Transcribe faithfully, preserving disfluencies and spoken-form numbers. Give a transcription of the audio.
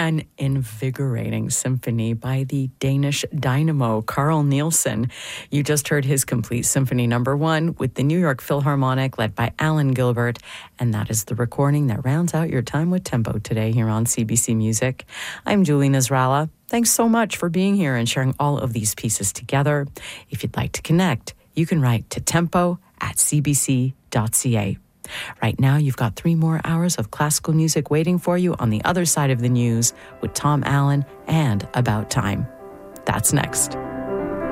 An invigorating symphony by the Danish dynamo Carl Nielsen. You just heard his complete symphony number one with the New York Philharmonic led by Alan Gilbert, and that is the recording that rounds out your time with Tempo today here on C B C Music. I'm Julie Nasrallah. Thanks so much for being here and sharing all of these pieces together. If you'd like to connect, you can write to tempo at c b c dot c a. Right now, you've got three more hours of classical music waiting for you on the other side of the news with Tom Allen and About Time. That's next.